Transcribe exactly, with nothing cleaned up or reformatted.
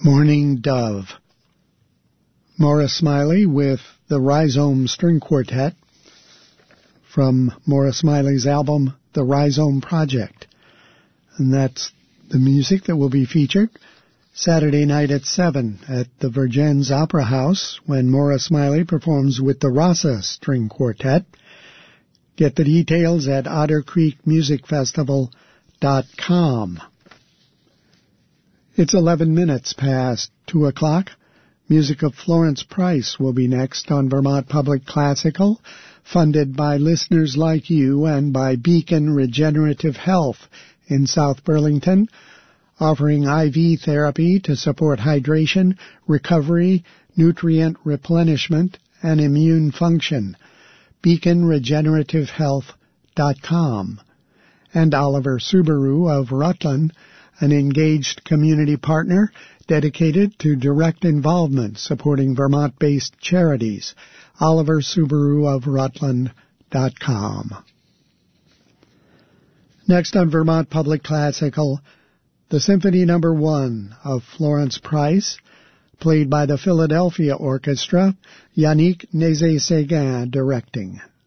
Morning Dove. Maura Smiley with the Rhizome String Quartet from Maura Smiley's album, The Rhizome Project. And that's the music that will be featured Saturday night at seven at the Vergennes Opera House when Maura Smiley performs with the Rasa String Quartet. Get the details at otter creek music festival dot com. It's eleven minutes past two o'clock. Music of Florence Price will be next on Vermont Public Classical, funded by listeners like you and by Beacon Regenerative Health in South Burlington, offering I V therapy to support hydration, recovery, nutrient replenishment, and immune function. beacon regenerative health dot com. And Oliver Subaru of Rutland, an engaged community partner dedicated to direct involvement supporting Vermont-based charities. Oliver Subaru of Rutland dot com. Next on Vermont Public Classical, the Symphony Number One of Florence Price, played by the Philadelphia Orchestra, Yannick Nézet-Séguin directing.